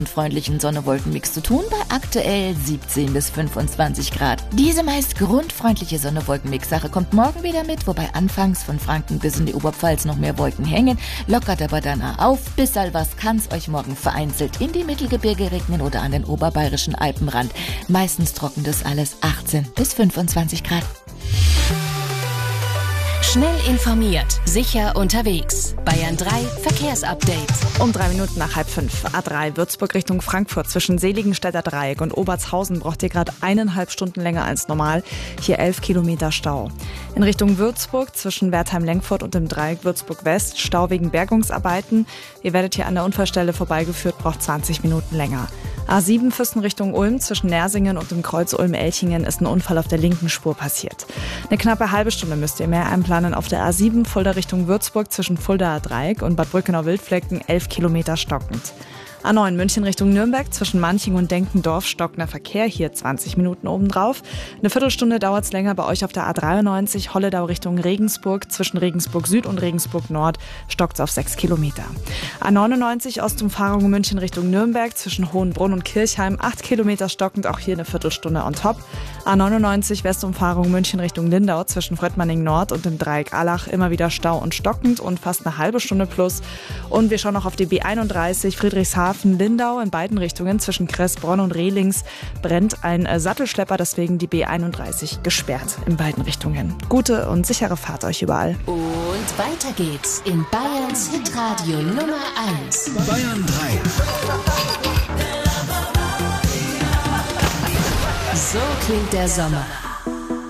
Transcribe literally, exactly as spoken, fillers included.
freundlichen Sonne-Wolken-Mix zu tun bei aktuell siebzehn bis fünfundzwanzig Grad. Diese meist grundfreundliche Sonne-Wolken-Mix-Sache kommt morgen wieder mit, wobei anfangs von Franken bis in die Oberpfalz noch mehr Wolken hängen, lockert aber danach auf. Bis Salvas kann's euch morgen vereinzelt in die Mittelgebirge regnen oder an den oberbayerischen Alpenrand. Meistens trocken das alles achtzehn bis fünfundzwanzig Grad. Schnell informiert, sicher unterwegs. Bayern drei Verkehrsupdate. Um drei Minuten nach halb fünf. A drei Würzburg Richtung Frankfurt zwischen Seligenstädter Dreieck und Obertshausen braucht ihr gerade eineinhalb Stunden länger als normal. Hier elf Kilometer Stau. In Richtung Würzburg zwischen Wertheim-Lenkfurt und dem Dreieck Würzburg West Stau wegen Bergungsarbeiten. Ihr werdet hier an der Unfallstelle vorbeigeführt, braucht zwanzig Minuten länger. A sieben Füssen Richtung Ulm zwischen Nersingen und dem Kreuz Ulm-Elchingen ist ein Unfall auf der linken Spur passiert. Eine knappe halbe Stunde müsst ihr mehr einplanen auf der A sieben Fulda Richtung Würzburg zwischen Fuldaer Dreieck und Bad Brückenau-Wildflecken elf Kilometer stockend. A neun München Richtung Nürnberg zwischen Manching und Denkendorf stockender Verkehr, hier zwanzig Minuten obendrauf. Eine Viertelstunde dauert es länger bei euch auf der A dreiundneunzig Holledau Richtung Regensburg zwischen Regensburg Süd und Regensburg Nord stockt es auf sechs Kilometer. A neunundneunzig Ostumfahrung München Richtung Nürnberg zwischen Hohenbrunn und Kirchheim acht Kilometer stockend, auch hier eine Viertelstunde on top. A neunundneunzig Westumfahrung München Richtung Lindau zwischen Fröttmanning Nord und dem Dreieck Allach immer wieder Stau und stockend und fast eine halbe Stunde plus. Und wir schauen noch auf die B einunddreißig Friedrichshafen Lindau in beiden Richtungen zwischen Kressbronn und Rehlings brennt ein Sattelschlepper, deswegen die B einunddreißig gesperrt in beiden Richtungen. Gute und sichere Fahrt euch überall. Und weiter geht's in Bayerns Hitradio Nummer eins. Bayern drei. So klingt der Sommer.